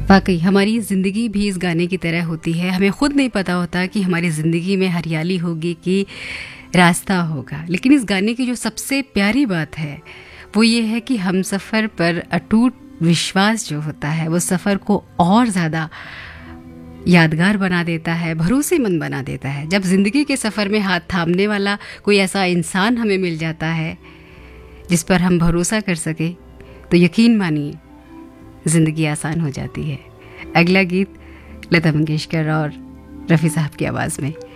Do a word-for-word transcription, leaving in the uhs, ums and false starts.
वाकई हमारी ज़िंदगी भी इस गाने की तरह होती है। हमें खुद नहीं पता होता कि हमारी ज़िंदगी में हरियाली होगी कि रास्ता होगा, लेकिन इस गाने की जो सबसे प्यारी बात है वो ये है कि हम सफ़र पर अटूट विश्वास जो होता है वो सफ़र को और ज़्यादा यादगार बना देता है, भरोसेमंद बना देता है। जब ज़िंदगी के सफ़र में हाथ थामने वाला कोई ऐसा इंसान हमें मिल जाता है जिस पर हम भरोसा कर सके, तो यकीन मानिए ज़िंदगी आसान हो जाती है। अगला गीत लता मंगेशकर और रफ़ी साहब की आवाज़ में।